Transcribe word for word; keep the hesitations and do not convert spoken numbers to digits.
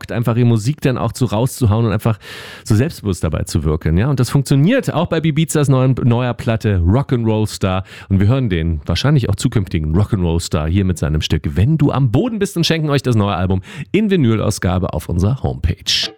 bockt, einfach ihre Musik dann auch zu rauszuhauen und einfach so selbstbewusst dabei zu wirken. Ja? Und das funktioniert auch bei Bibizas neuen, neuer Platte Rock'n'Roll Star. Und wir hören den wahrscheinlich auch zukünftigen Rock'n'Roll Star hier mit seinem Stück Wenn du am Boden bist und schenken euch das neue Album in Vinyl-Ausgabe auf unserer Homepage.